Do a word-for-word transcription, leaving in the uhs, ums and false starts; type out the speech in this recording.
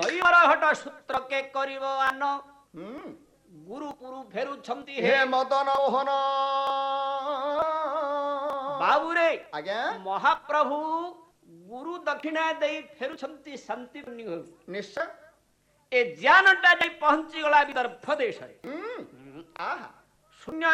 ଦୈବର ହଟ ସୂତ୍ର କେ କରିବ ଆନ ହୁଁ ଗୁରୁ ପୁରୁ ଫେରୁଛନ୍ତି ହେ ହେ ମଦନ ମୋହନ ବାବୁରେ ଆଜ୍ଞା ମହାପ୍ରଭୁ ଗୁରୁ ଦକ୍ଷିଣା ଦେଇ ଫେରୁଛନ୍ତି ଶାନ୍ତି ନିଶ୍ଚୟ ଏ ଜ୍ଞାନଟା ଯାଇ ପହଞ୍ଚିଗଲା ବିଦର୍ଭ ଦେଶରେ ହୁଁ ଆହା ଶୂନ୍ୟ